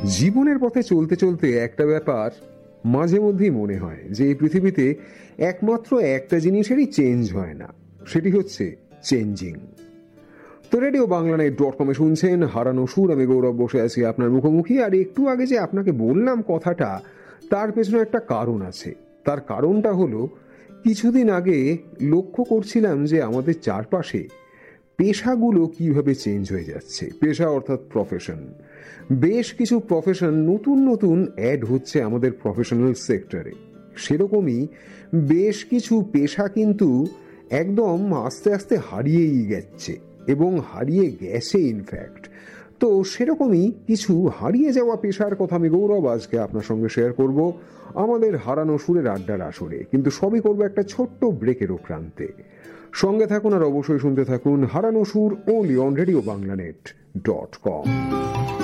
জীবনের পথে চলতে চলতে একটা ব্যাপার মাঝে মধ্যেই মনে হয় যে এই পৃথিবীতে একমাত্র একটা জিনিসেরই চেঞ্জ হয় না, সেটি হচ্ছে চেঞ্জিং। তো রেডিও বাংলানেট.কমে শুনছেন হারানো সুর। আমি গৌরব বসে আছি আপনার মুখোমুখি। আর একটু আগে যে আপনাকে বললাম কথাটা, তার পেছনে একটা কারণ আছে। তার কারণটা হলো, কিছুদিন আগে লক্ষ্য করছিলাম যে আমাদের চারপাশে পেশাগুলো কিভাবে চেঞ্জ হয়ে যাচ্ছে। পেশা অর্থাৎ প্রফেশন। বেশ কিছু প্রফেশন নতুন নতুন অ্যাড হচ্ছে আমাদের প্রফেশনাল সেক্টরে। সেরকমই বেশ কিছু পেশা কিন্তু একদম আস্তে আস্তে হারিয়েই যাচ্ছে, এবং হারিয়ে গেছে ইনফ্যাক্ট। তো সেরকমই কিছু হারিয়ে যাওয়া পেশার কথা আমি গৌরব আজকে আপনার সঙ্গে শেয়ার করব আমাদের হারানো সুরের আড্ডার আসরে। কিন্তু সবই করবো একটা ছোট্ট ব্রেকের প্রান্তে। সঙ্গে থাকুন আর অবশ্যই শুনতে থাকুন হারানো সুর, only on রেডিও বাংলানেট.com।